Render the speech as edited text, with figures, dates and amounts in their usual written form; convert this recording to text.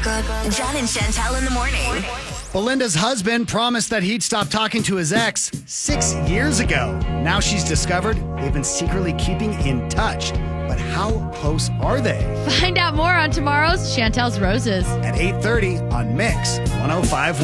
John and Chantel in the morning. Belinda's husband promised that he'd stop talking to his ex 6 years ago. Now she's discovered they've been secretly keeping in touch. But how close are they? Find out more on tomorrow's Chantel's Roses At 8:30 on Mix 105.1.